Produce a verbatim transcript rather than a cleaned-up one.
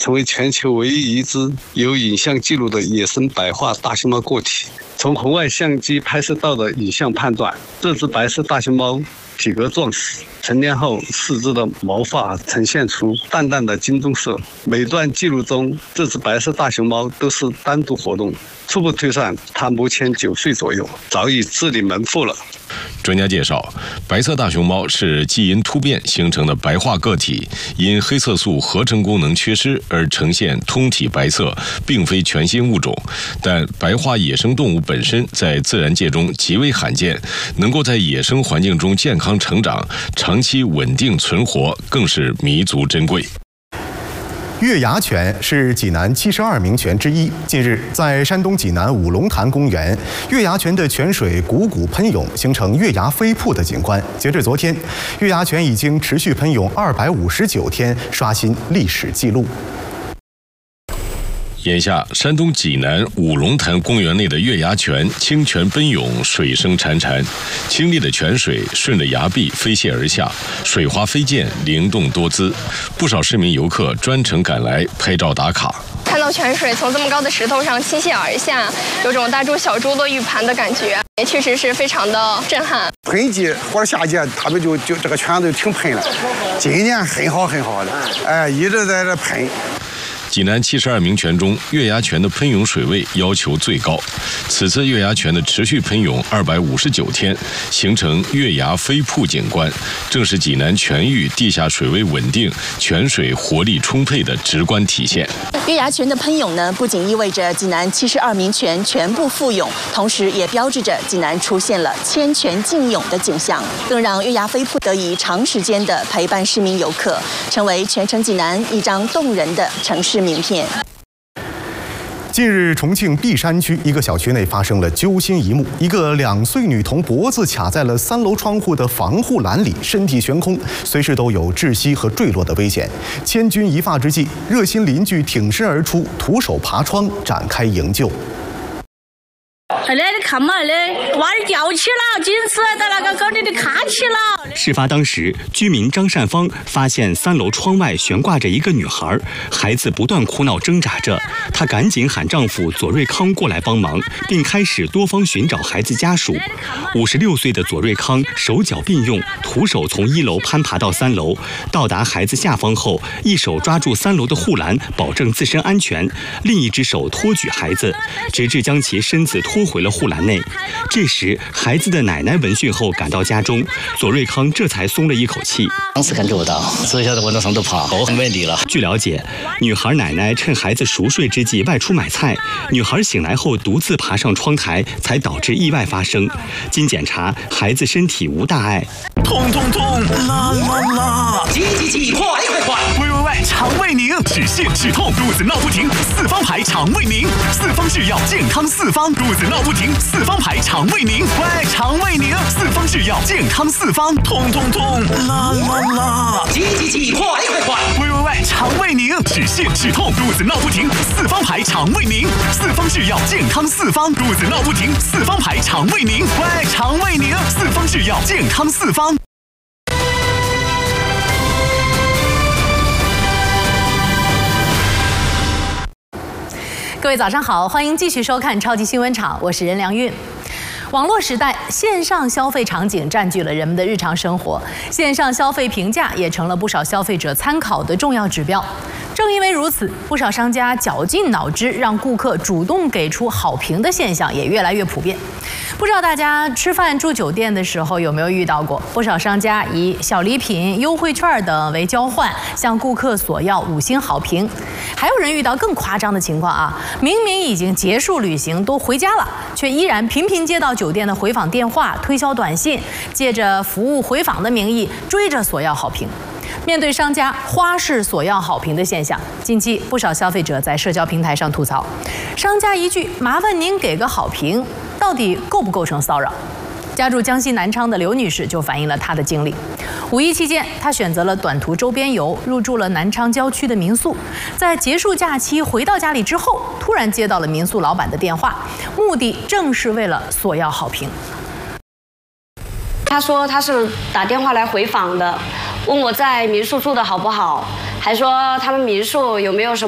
成为全球唯一一只有影像记录的野生白化大熊猫个体。从红外相机拍摄到的影像判断，这只白色大熊猫体格壮实，成年后四肢的毛发呈现出淡淡的金棕色。每段记录中，这只白色大熊猫都是单独活动。初步推算，它目前九岁左右，早已自立门户了。 专家介绍，白色大熊猫是基因突变形成的白化个体，因黑色素合成功能缺失而呈现通体白色，并非全新物种。但白化野生动物本身在自然界中极为罕见，能够在野生环境中健康成长、长期稳定存活，更是弥足珍贵。 月牙泉是济南七十二名泉之一。近日，在山东济南五龙潭公园，月牙泉的泉水汩汩喷涌，形成月牙飞瀑的景观。截至昨天，月牙泉已经持续喷涌二百五十九天，刷新历史纪录。 眼下，山东济南五龙潭公园内的月牙泉清泉奔涌，水声潺潺，清丽的泉水顺着崖壁飞泻而下，水花飞溅，灵动多姿。不少市民游客专程赶来拍照打卡。 看到泉水从这么高的石头上倾泻而下，有种大珠小珠落玉盘的感觉，也确实是非常的震撼。 喷季或者夏季，他们就就这个泉都停喷了。今年很好很好的，哎，一直在这喷。 济南七十二名泉中，月牙泉的喷涌水位要求最高。此次月牙泉的持续喷涌二百五十九天，形成月牙飞瀑景观，正是济南泉域地下水位稳定、泉水活力充沛的直观体现。 月牙泉的喷涌呢，不仅意味着济南七十二名泉全部复涌，同时也标志着济南出现了千泉竞涌的景象，更让月牙飞瀑得以长时间的陪伴市民游客，成为全城济南一张动人的城市名片。 近日，重庆璧山区一个小区内发生了揪心一幕：一个两岁女童脖子卡在了三楼窗户的防护栏里，身体悬空，随时都有窒息和坠落的危险。千钧一发之际，热心邻居挺身而出，徒手爬窗展开营救。 二奶，你看嘛，二奶，娃儿掉起了，紧死在那个高里的卡起了。 事发当时，居民张善芳发现三楼窗外悬挂着一个女孩，孩子不断哭闹挣扎着，她赶紧喊丈夫左瑞康过来帮忙，并开始多方寻找孩子家属。五十六岁的左瑞康手脚并用，徒手从一楼攀爬到三楼，到达孩子下方后，一手抓住三楼的护栏，保证自身安全，另一只手托举孩子，直至将其身子拖回了护栏内。这时，孩子的奶奶闻讯后赶到家中，左瑞康这才松了一口气。 当时感觉不到，只晓得往上头爬，我很美丽了。 据了解，女孩奶奶趁孩子熟睡之际外出买菜，女孩醒来后独自爬上窗台，才导致意外发生。经检查，孩子身体无大碍。 痛痛痛，啦啦啦！ 急急急，快快快！ 喂喂喂，肠胃宁，止泻止痛，肚子闹不停，四方牌肠胃宁，四方制药健康四方，肚子闹不停，四方牌肠胃宁，喂，肠胃宁，四方制药健康四方，痛痛痛，啦啦啦！ 急急急，快快快！ 喂喂喂，肠胃宁，止泻止痛，肚子闹不停，四方牌肠胃宁，四方制药健康四方，肚子闹不停，四方牌肠胃宁，喂，肠胃宁，四方制药健康四方。 各位早上好，欢迎继续收看超级新闻场，我是任良韵。网络时代，线上消费场景占据了人们的日常生活，线上消费评价也成了不少消费者参考的重要指标。正因为如此，不少商家绞尽脑汁让顾客主动给出好评的现象也越来越普遍。不知道大家吃饭住酒店的时候有没有遇到过？不少商家以小礼品、优惠券等为交换，向顾客索要五星好评。还有人遇到更夸张的情况啊，明明已经结束旅行都回家了，却依然频频接到酒店的回访电话、推销短信，借着服务回访的名义追着索要好评。面对商家花式索要好评的现象，近期不少消费者在社交平台上吐槽，商家一句麻烦您给个好评，到底构不构成骚扰？家住江西南昌的刘女士就反映了她的经历。五一期间，她选择了短途周边游，入住了南昌郊区的民宿。在结束假期回到家里之后，突然接到了民宿老板的电话，目的正是为了索要好评。 他说他是打电话来回访的，问我在民宿住的好不好，还说他们民宿有没有什么